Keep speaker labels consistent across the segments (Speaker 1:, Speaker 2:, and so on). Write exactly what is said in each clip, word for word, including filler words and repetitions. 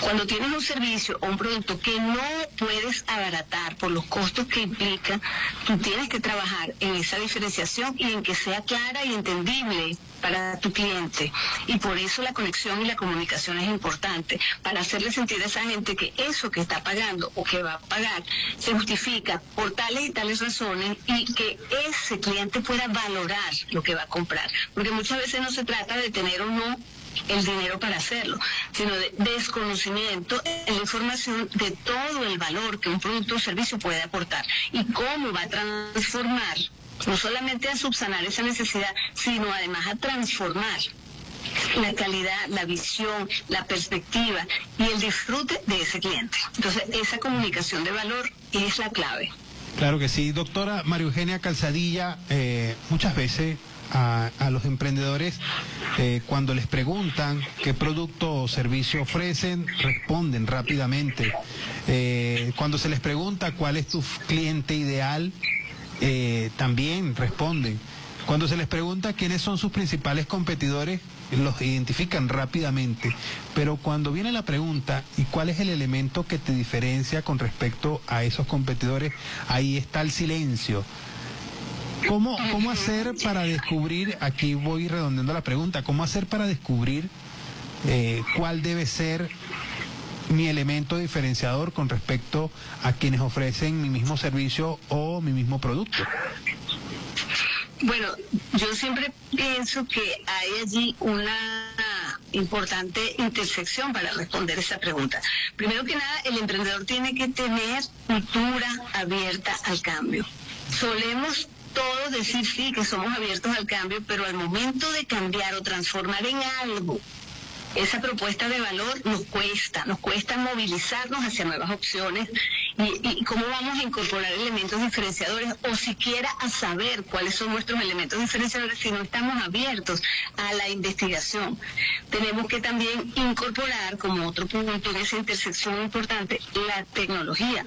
Speaker 1: Cuando tienes un servicio o un producto que no puedes abaratar por los costos que implica, tú tienes que trabajar en esa diferenciación y en que sea clara y entendible para tu cliente. Y por eso la conexión y la comunicación es importante, para hacerle sentir a esa gente que eso que está pagando o que va a pagar se justifica por tales y tales razones y que ese cliente pueda valorar lo que va a comprar. Porque muchas veces no se trata de tener o no el dinero para hacerlo, sino de desconocimiento en la información de todo el valor que un producto o servicio puede aportar y cómo va a transformar, no solamente a subsanar esa necesidad, sino además a transformar la calidad, la visión, la perspectiva y el disfrute de ese cliente. Entonces, esa comunicación de valor es la clave.
Speaker 2: Claro que sí. Doctora María Eugenia Calzadilla, eh, muchas veces a, a los emprendedores, eh, cuando les preguntan qué producto o servicio ofrecen, responden rápidamente. Eh, cuando se les pregunta cuál es tu cliente ideal, eh, también responden. Cuando se les pregunta quiénes son sus principales competidores, los identifican rápidamente. Pero cuando viene la pregunta, ¿y cuál es el elemento que te diferencia con respecto a esos competidores? Ahí está el silencio. ¿Cómo, cómo hacer para descubrir, aquí voy redondeando la pregunta, cómo hacer para descubrir eh, cuál debe ser mi elemento diferenciador con respecto a quienes ofrecen mi mismo servicio o mi mismo producto?
Speaker 1: Bueno, yo siempre pienso que hay allí una importante intersección para responder esa pregunta. Primero que nada, el emprendedor tiene que tener cultura abierta al cambio. Solemos todos decir sí, que somos abiertos al cambio, pero al momento de cambiar o transformar en algo esa propuesta de valor, nos cuesta, nos cuesta movilizarnos hacia nuevas opciones y, y cómo vamos a incorporar elementos diferenciadores o siquiera a saber cuáles son nuestros elementos diferenciadores si no estamos abiertos a la investigación. Tenemos que también incorporar, como otro punto en esa intersección importante, la tecnología.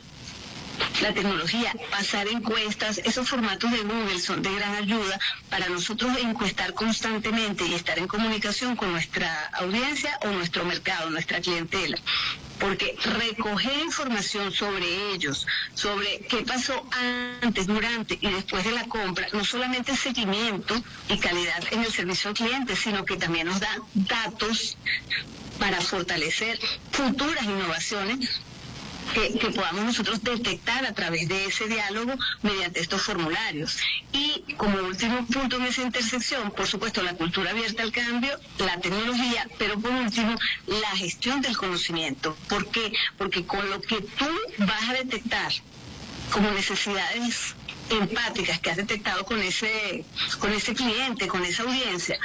Speaker 1: La tecnología, pasar encuestas, esos formatos de Google son de gran ayuda para nosotros encuestar constantemente y estar en comunicación con nuestra audiencia o nuestro mercado, nuestra clientela. Porque recoger información sobre ellos, sobre qué pasó antes, durante y después de la compra, no solamente es seguimiento y calidad en el servicio al cliente, sino que también nos da datos para fortalecer futuras innovaciones Que, que podamos nosotros detectar a través de ese diálogo mediante estos formularios. Y como último punto en esa intersección, por supuesto, la cultura abierta al cambio, la tecnología, pero por último, la gestión del conocimiento. ¿Por qué? Porque con lo que tú vas a detectar como necesidades empáticas que has detectado con ese, con ese cliente, con esa audiencia,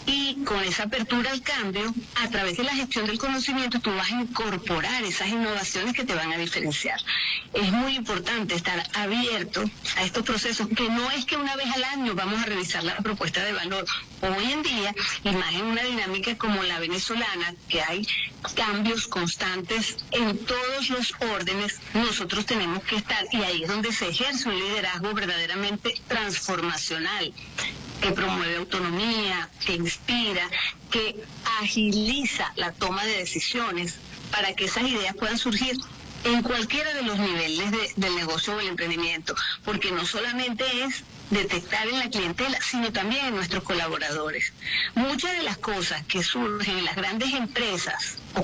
Speaker 1: y con esa apertura al cambio, a través de la gestión del conocimiento, tú vas a incorporar esas innovaciones que te van a diferenciar. Es muy importante estar abierto a estos procesos, que no es que una vez al año vamos a revisar la propuesta de valor. Hoy en día, y más en una dinámica como la venezolana, que hay cambios constantes en todos los órdenes, nosotros tenemos que estar, y ahí es donde se ejerce un liderazgo verdaderamente transformacional, que promueve autonomía, que inspira, que agiliza la toma de decisiones para que esas ideas puedan surgir en cualquiera de los niveles de, del negocio o el emprendimiento, porque no solamente es detectar en la clientela, sino también en nuestros colaboradores. Muchas de las cosas que surgen en las grandes empresas